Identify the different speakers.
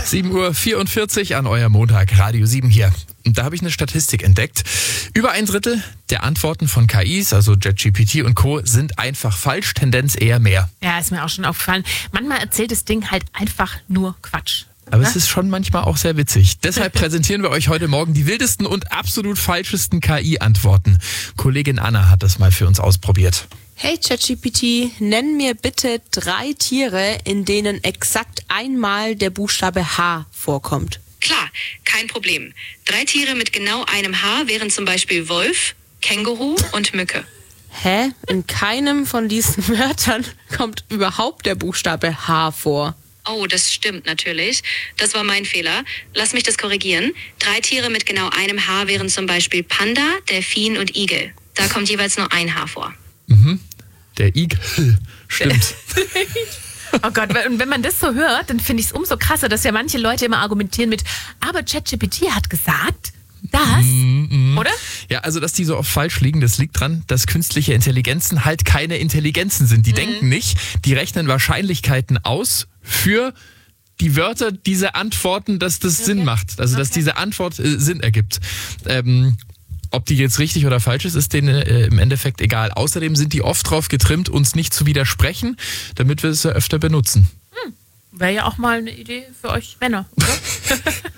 Speaker 1: 7:44 Uhr an eurem Montag, Radio 7 hier. Und da habe ich eine Statistik entdeckt. Über ein Drittel der Antworten von KIs, also ChatGPT und Co., sind einfach falsch, Tendenz eher mehr.
Speaker 2: Ja, ist mir auch schon aufgefallen. Manchmal erzählt das Ding halt einfach nur Quatsch.
Speaker 1: Aber es ist schon manchmal auch sehr witzig. Deshalb präsentieren wir euch heute Morgen die wildesten und absolut falschesten KI-Antworten. Kollegin Anna hat das mal für uns ausprobiert.
Speaker 3: Hey ChatGPT, nenn mir bitte 3 Tiere, in denen exakt einmal der Buchstabe H vorkommt.
Speaker 4: Klar, kein Problem. 3 Tiere mit genau einem H wären zum Beispiel Wolf, Känguru und Mücke.
Speaker 3: Hä? In keinem von diesen Wörtern kommt überhaupt der Buchstabe H vor.
Speaker 4: Oh, das stimmt natürlich. Das war mein Fehler. Lass mich das korrigieren. 3 Tiere mit genau einem H wären zum Beispiel Panda, Delfin und Igel. Da kommt jeweils nur ein H vor.
Speaker 1: Der Igel, stimmt.
Speaker 2: Oh Gott, und wenn man das so hört, dann finde ich es umso krasser, dass ja manche Leute immer argumentieren mit, aber ChatGPT hat gesagt, das, oder?
Speaker 1: Ja, also dass die so oft falsch liegen, das liegt dran, dass künstliche Intelligenzen halt keine Intelligenzen sind. Die denken nicht, die rechnen Wahrscheinlichkeiten aus für die Wörter, diese Antworten, dass das Sinn macht. Also dass diese Antwort Sinn ergibt. Ob die jetzt richtig oder falsch ist denen im Endeffekt egal. Außerdem sind die oft drauf getrimmt, uns nicht zu widersprechen, damit wir es öfter benutzen.
Speaker 2: Wäre ja auch mal eine Idee für euch Männer, oder?